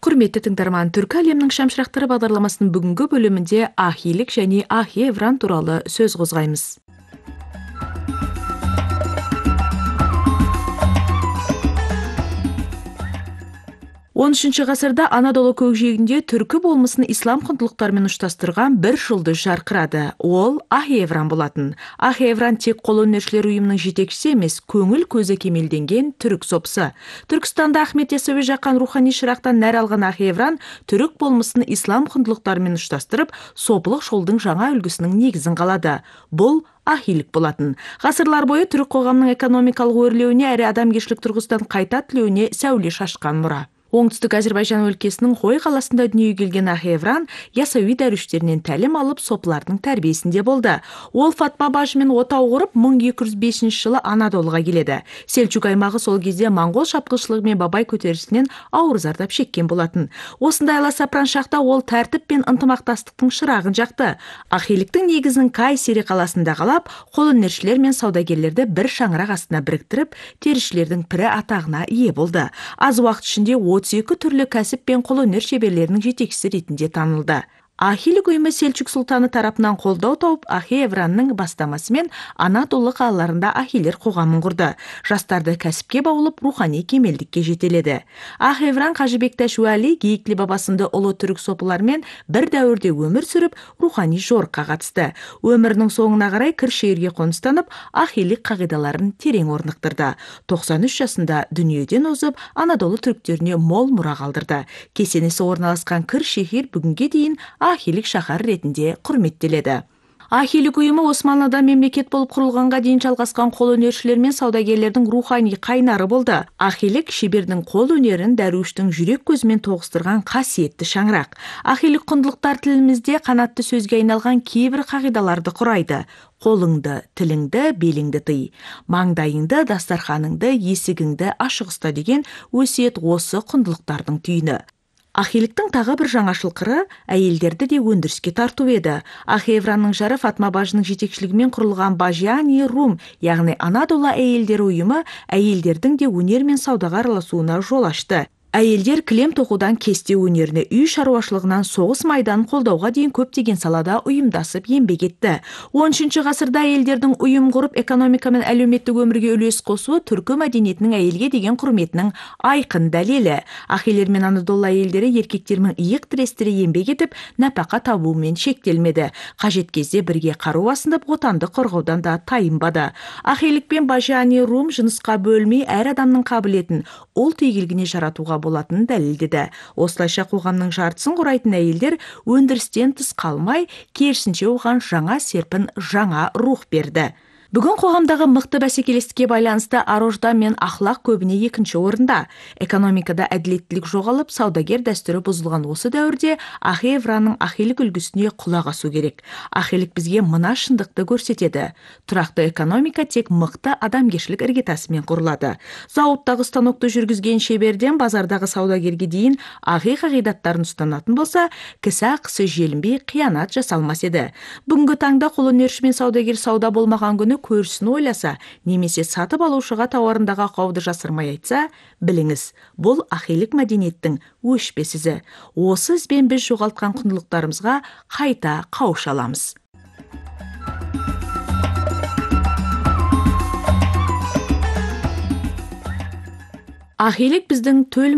Құрметті тыңдарман, Түркі әлемнің шамшырақтары бағдарламасының бүгінгі бөлімінде ахилік және ахи-евран туралы сөз қозғаймыз. 13 ғасырда Анадолу көкжиегінде түркі болмысын ислам құндылықтарымен ұштастырған бір жұлдыз жарқырады. Ол ахи-евран болатын. Ахи-евран тек қолөнершілер ұйымының жетекшісі емес, көңіл көзі кемелденген түрік сопысы. Түркістанда Ахмет Яссауи жаққан рухани шырақтан нәр алған ахи-евран түрік болмысын ислам құндылықтарымен ұштастырып, сопылық жолдың жаңа үлгісінің негізін қалады. Бұл ахилік болатын. Ғасырлар бойы түрік қоғамның экономикалық өрлеуіне әрі адамгершілік тұрғысынан қайта түлеуіне сәуле шашқан мұра. Оңтүстік Әзербайжан өлкесінің Хой қаласында дүниеге келген ахи-евран Яссауи дәрвиштерінен тәлім алып, сопылардың тәрбиесінде болды. Ол Фатма бажымен отау құрып, 1205 жылы Анадолуға келеді. Селчук аймағы сол кезде моңғол шапқыншылығы мен бабай көтерілісінен ауыр зардап шеккен болатын. Осындай аласапыран шақта ол тәртіп пен ынтымақтастықтың шырағын жақты. Ахиліктің негізін Кайсери қаласында қалап, қолөнершілер мен саудагерлерді бір шаңырақ астына біріктіріп, терішілердің пірі атағына ие болды. Аз уақыт ішінде 32 түрлі кәсіп пен қолөнер шеберлерінің жетекшісі ретінде танылды. Ахилік ұйымы Селчук сұлтаны тарапынан қолдау тауып, ахи-евранның бастамасымен Анадолу қалаларында ахилер қоғамын құрды. Жастарды кәсіпке баулып, рухани кемелдікке жетеледі. Ахи-евран Қажыбек Тәшуәли, Гейікли бабасынды ұлы түрік сопылармен бір дәуірде өмір сүріп, рухани жорыққа қатысты. Өмірінің соңына қарай Кіршейірге қоныстанып, ахилік қағидаларын терең орнықтырды. 93 жасында дүниеден озып, Анадолу түріктеріне мол мұра қалдырды. Кесенесі орналасқан Кіршейір бүгінге дейін ахилік шаһар ретінде құрметтеледі. Ахилік ұйымы Османлыда мемлекет болып құрылғанға дейін жалғасқан қолөнершілер мен саудагерлердің рухани қайнары болды. Ахилік шебердің қол өнерін дәруіштің жүрек көзімен тоғыстырған қасиетті шаңырақ. Ахилік құндылықтар тілімізде қанатты сөзге айналған кейбір қағидаларды құрайды. Қолыңды, тіліңді, беліңді тый. Маңдайыңды, дастарханыңды, есігіңді ашық ұста деген өсиет осы құндылықтардың түйіні. Ахиліктің тағы бір жаңашыл қыры әйелдерді де өндіріске тарту еді. Ахи-евранның жары Фатма бажының жетекшілігімен құрылған Бажиани Рум, яғни Анадолу әйелдері ұйымы, әйелдердің де өнер мен саудаға араласуына жол ашты. Әйелдер кілем тоқудан кесте өнеріне, үй шаруашылығынан соғыс майданын қолдауға дейін көптеген салада ұйымдасып еңбек етті. 13 ғасырда әйелдердің ұйым құрып, экономика мен әлеуметтік өмірге үлес қосуы түркі мәдениетінің әйелге деген құрметінің айқын дәлелі. Ахилер мен Анадолу әйелдері еркектермен иық тірестіре еңбек етіп, нәпақа табуымен шектелмеді. Қажет кезде бірге қару асынып, отанды қорғаудан да тайынбады. Ахилік пен Бажиани Рум жынысқа бөлмей, әр адамның қабілетін ұлт игілігіне жаратуға болатынын дәлелдеді. Осылайша қоғамның жартысын құрайтын әйелдер өндірістен тыс қалмай, керісінше оған жаңа серпін, жаңа рух берді. Бүгін қоғамдағы мықты бәсекелестікке байланысты ар-ождан мен ахлақ көбіне екінші орында. Экономикада әділеттілік жоғалып, саудагер дәстүрі бұзылған осы дәуірде ахи-евранның ахилік үлгісіне құлақ асу керек. Ахилік бізге мына шындықты көрсетеді. Тұрақты экономика тек мықты адамгершілік іргетасымен құрылады. Зауыттағы станокты жүргізген шеберден базардағы саудагерге дейін ахи қағидаттарын ұстанатын болса, кісі ақысы желінбей қиянат жасалмас еді. Бүгінгі таңда қолөнерші мен саудагер сауда болмаған күні көрсін ойласа, немесе сатып алушыға тауарындағы ақауды жасырмай айтса, біліңіз, бұл ахилік мәдениеттің өшпес ізі. Осы ізбен біз жоғалтқан құндылықтарымызға қайта қауыша аламыз. Ахилік біздің төл